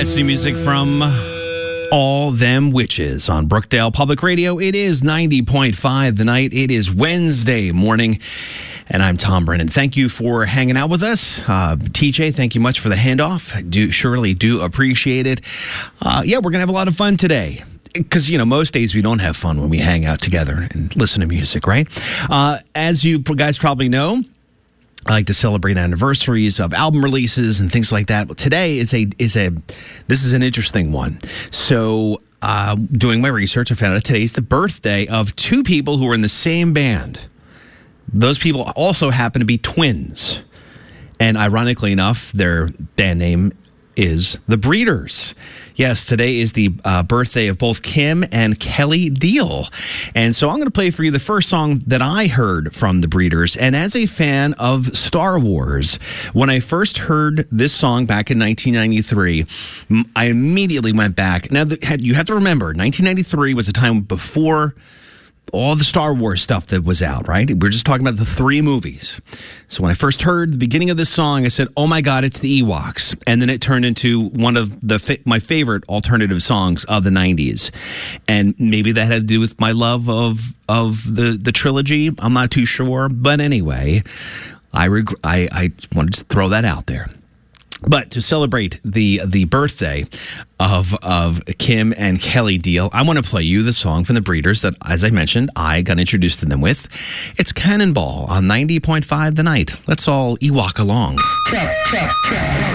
That's new music from All Them Witches on Brookdale Public Radio. It is 90.5 The Night. It is Wednesday morning, and I'm Tom Brennan. Thank you for hanging out with us. TJ, thank you much for the handoff. Surely do appreciate it. We're going to have a lot of fun today. Because, most days we don't have fun when we hang out together and listen to music, right? As you guys probably know, I like to celebrate anniversaries of album releases and things like that. Well, today this is an interesting one. So, doing my research, I found out today's the birthday of two people who are in the same band. Those people also happen to be twins. And ironically enough, their band name is The Breeders. Yes, today is the birthday of both Kim and Kelly Deal. And so I'm going to play for you the first song that I heard from The Breeders. And as a fan of Star Wars, when I first heard this song back in 1993, I immediately went back. Now, you have to remember, 1993 was a time before all the Star Wars stuff that was out, right? We're just talking about the three movies. So when I first heard the beginning of this song, I said, oh my God, it's the Ewoks. And then it turned into one of my favorite alternative songs of the 90s. And maybe that had to do with my love of the trilogy. I'm not too sure. But anyway, I wanted to throw that out there. But to celebrate the birthday of Kim and Kelly Deal, I want to play you the song from The Breeders that, as I mentioned, I got introduced to them with. It's Cannonball on 90.5 The Night. Let's all Ewok along.